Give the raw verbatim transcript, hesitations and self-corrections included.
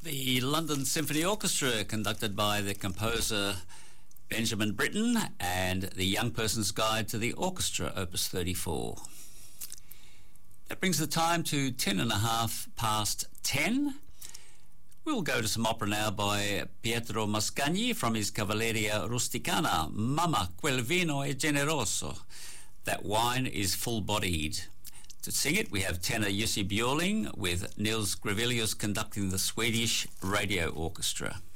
The London Symphony Orchestra, conducted by the composer Benjamin Britten, and the Young Person's Guide to the Orchestra, Opus thirty-four. That brings the time to ten and a half past ten. We'll go to some opera now by Pietro Mascagni from his Cavalleria Rusticana, Mamma, quel vino è generoso. That wine is full-bodied. To sing it, we have tenor Jussi Björling with Nils Grevelius conducting the Swedish Radio Orchestra.